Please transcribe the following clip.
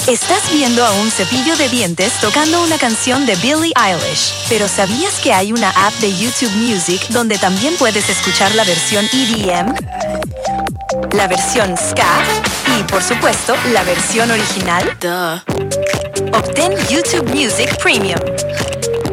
Estás viendo a un cepillo de dientes tocando una canción de Billie Eilish. Pero ¿sabías que hay una app de YouTube Music donde también puedes escuchar la versión EDM, la versión ska y, por supuesto, la versión original? Obtén YouTube Music Premium.